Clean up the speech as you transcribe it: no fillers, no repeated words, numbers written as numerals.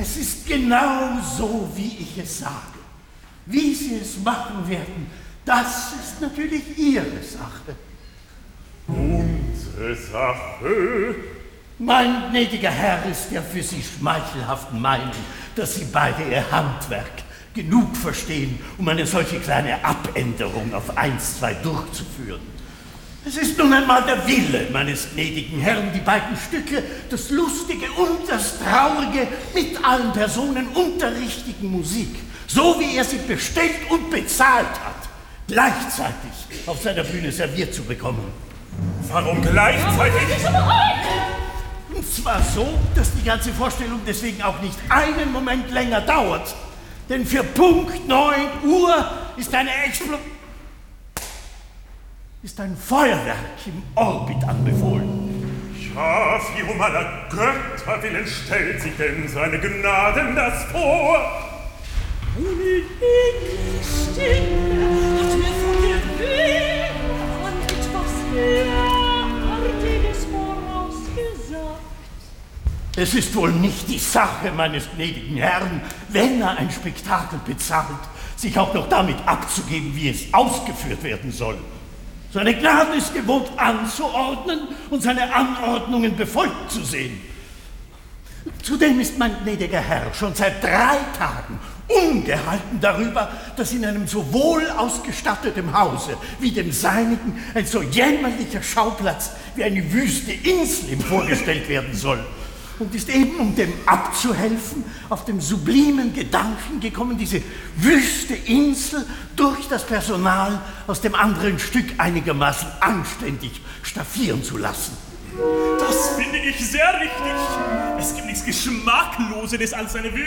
Es ist genau so, wie ich es sage. Wie Sie es machen werden, das ist natürlich Ihre Sache. Unsere Sache? Mein gnädiger Herr ist der für Sie schmeichelhaften Meinung, dass Sie beide Ihr Handwerk genug verstehen, um eine solche kleine Abänderung auf 1, 2 durchzuführen. Es ist nun einmal der Wille meines gnädigen Herrn, die beiden Stücke, das Lustige und das Traurige, mit allen Personen und der richtigen Musik, so wie er sie bestellt und bezahlt hat, gleichzeitig auf seiner Bühne serviert zu bekommen. Warum gleichzeitig? Und zwar so, dass die ganze Vorstellung deswegen auch nicht einen Moment länger dauert. Denn für Punkt 9 Uhr ist ein Feuerwerk im Orbit anbefohlen. Ja, wie um aller Götter willen stellt sich denn seine Gnaden das vor? Eine englische Stimme hat mir von der Welt an etwas Derartiges vorausgesagt. Es ist wohl nicht die Sache meines gnädigen Herrn, wenn er ein Spektakel bezahlt, sich auch noch damit abzugeben, wie es ausgeführt werden soll. Seine Gnade ist gewohnt anzuordnen und seine Anordnungen befolgt zu sehen. Zudem ist mein gnädiger Herr schon seit 3 Tagen ungehalten darüber, dass in einem so wohl ausgestatteten Hause wie dem seinigen ein so jämmerlicher Schauplatz wie eine wüste Insel ihm vorgestellt werden soll. Und ist eben, um dem abzuhelfen, auf den sublimen Gedanken gekommen, diese wüste Insel durch das Personal aus dem anderen Stück einigermaßen anständig staffieren zu lassen. Das finde ich sehr richtig. Es gibt nichts Geschmackloseres als eine